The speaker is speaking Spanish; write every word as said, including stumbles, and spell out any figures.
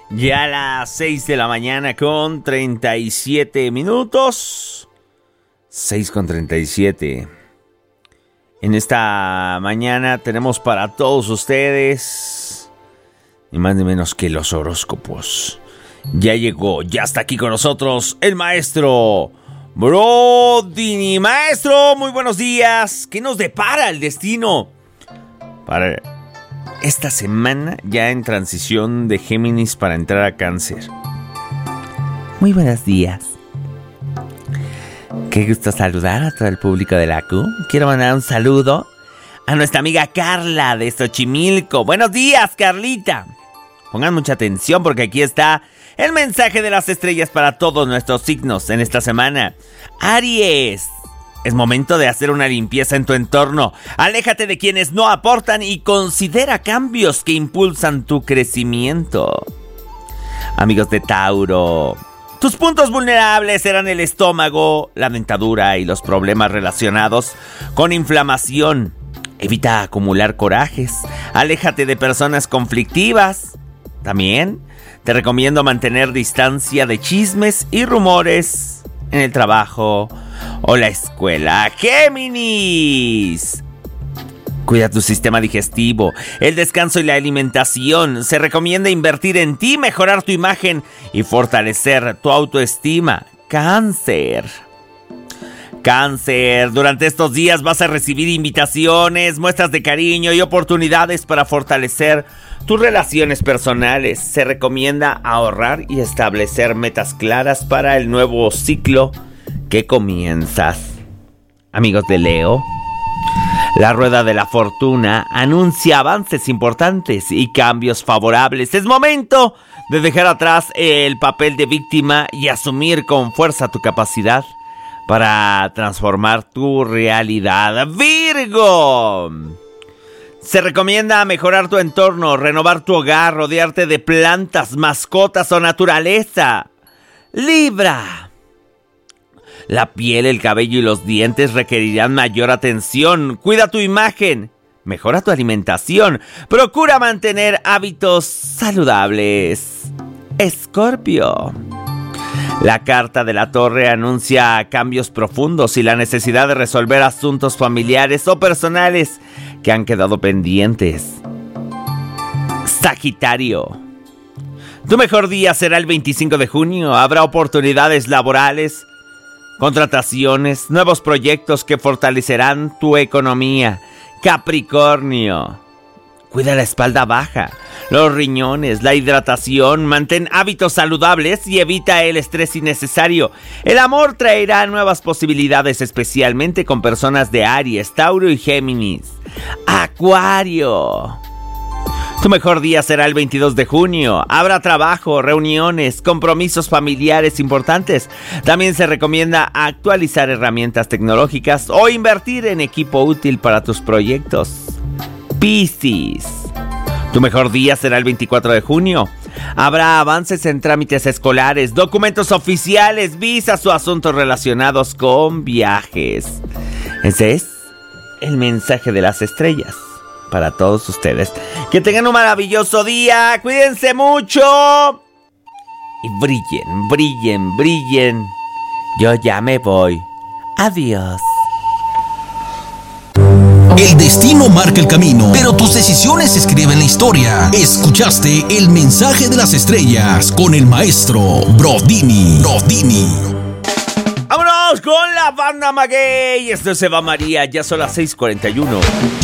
Ya a las seis de la mañana con treinta y siete minutos. seis con treinta y siete. En esta mañana tenemos para todos ustedes, ni más ni menos que los horóscopos. Ya llegó, ya está aquí con nosotros el maestro Brodini. Maestro, muy buenos días. ¿Qué nos depara el destino para esta semana, ya en transición de Géminis para entrar a Cáncer? Muy buenos días. Qué gusto saludar a todo el público de la Q. Quiero mandar un saludo a nuestra amiga Carla de Xochimilco. Buenos días, Carlita. Pongan mucha atención porque aquí está el mensaje de las estrellas para todos nuestros signos en esta semana. Aries. Es momento de hacer una limpieza en tu entorno. Aléjate de quienes no aportan y considera cambios que impulsan tu crecimiento. Amigos de Tauro, tus puntos vulnerables serán el estómago, la dentadura y los problemas relacionados con inflamación. Evita acumular corajes. Aléjate de personas conflictivas. También te recomiendo mantener distancia de chismes y rumores en el trabajo o la escuela. Géminis. Cuida tu sistema digestivo, el descanso y la alimentación. Se recomienda invertir en ti, mejorar tu imagen y fortalecer tu autoestima. Cáncer. Cáncer, durante estos días vas a recibir invitaciones, muestras de cariño y oportunidades para fortalecer tus relaciones personales. Se recomienda ahorrar y establecer metas claras para el nuevo ciclo que comienzas. Amigos de Leo, la rueda de la fortuna anuncia avances importantes y cambios favorables. Es momento de dejar atrás el papel de víctima y asumir con fuerza tu capacidad para transformar tu realidad. Virgo. Se recomienda mejorar tu entorno, renovar tu hogar, rodearte de plantas, mascotas o naturaleza. Libra. La piel, el cabello y los dientes requerirán mayor atención. Cuida tu imagen, mejora tu alimentación, procura mantener hábitos saludables. Escorpio. La carta de la Torre anuncia cambios profundos y la necesidad de resolver asuntos familiares o personales que han quedado pendientes. Sagitario. Tu mejor día será el veinticinco de junio. Habrá oportunidades laborales, contrataciones, nuevos proyectos que fortalecerán tu economía. Capricornio. Cuida la espalda baja, los riñones, la hidratación, mantén hábitos saludables y evita el estrés innecesario. El amor traerá nuevas posibilidades, especialmente con personas de Aries, Tauro y Géminis. Acuario. Tu mejor día será el veintidós de junio. Habrá trabajo, reuniones, compromisos familiares importantes. También se recomienda actualizar herramientas tecnológicas o invertir en equipo útil para tus proyectos. Piscis. Tu mejor día será el veinticuatro de junio. Habrá avances en trámites escolares, documentos oficiales, visas o asuntos relacionados con viajes. Ese es el mensaje de las estrellas para todos ustedes. Que tengan un maravilloso día, cuídense mucho y brillen, brillen, brillen. Yo ya me voy. Adiós. El destino marca el camino, pero tus decisiones escriben la historia. Escuchaste el mensaje de las estrellas con el maestro Brodini. Brodini. ¡Vámonos con la banda Maguey! Esto es Eva María, ya son las seis cuarenta y uno.